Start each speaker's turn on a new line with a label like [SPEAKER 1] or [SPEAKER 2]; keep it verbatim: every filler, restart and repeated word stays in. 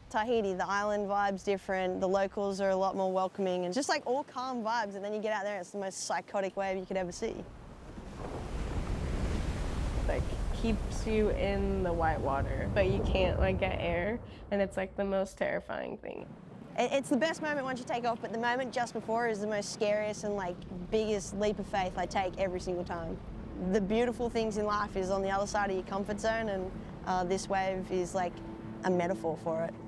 [SPEAKER 1] Tahiti, the island vibe's different, the locals are a lot more welcoming, and just like all calm vibes, and then you get out there, it's the most psychotic wave you could ever see.
[SPEAKER 2] Like, keeps you in the white water, but you can't like get air, and it's like the most terrifying thing.
[SPEAKER 1] It's the best moment once you take off, but the moment just before is the most scariest and like biggest leap of faith I take every single time. The beautiful things in life is on the other side of your comfort zone, and uh, this wave is like a metaphor for it.